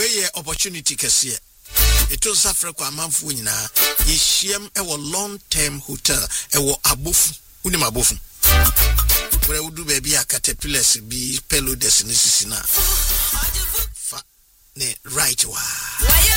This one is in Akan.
where opportunity kese eto safre kwa amanfo nyina yehiem ewo long term hotel ewo abofu unim abofu where would do baby a caterpillars be pelodes nisisi na fa ne right wa